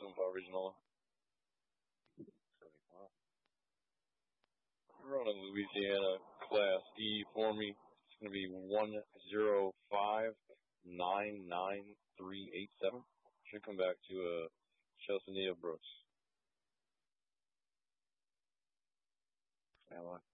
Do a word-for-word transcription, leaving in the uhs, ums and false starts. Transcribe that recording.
Zumba original. Running Louisiana Class D for me. It's going to be one zero five nine nine three eight seven. Should come back to uh, Chelsea Nia Brooks. Ally.